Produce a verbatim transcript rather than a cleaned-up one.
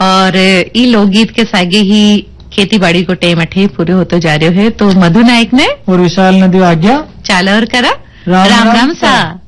और ई लोकगीत के सागे ही खेती बाड़ी को टेम अठे पूरे होते जा रहे है। तो मधु नायक ने और विशाल नदी आज्ञा चाल और करा राम राम, राम, राम राम सा।